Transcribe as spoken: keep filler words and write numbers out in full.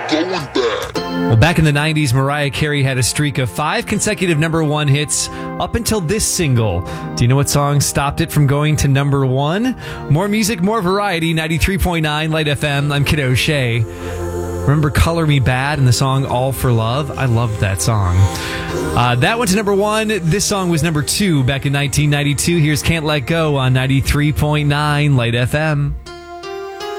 going back. Well, back in the nineties, Mariah Carey had a streak of five consecutive number one hits up until this single. Do you know what song stopped it from going to number one? More music, more variety, ninety-three point nine Light F M. I'm Kid O'Shea. Remember Color Me Bad and the song All for Love? I loved that song. Uh, that went to number one. This song was number two back in nineteen ninety-two. Here's Can't Let Go on ninety-three point nine Light F M.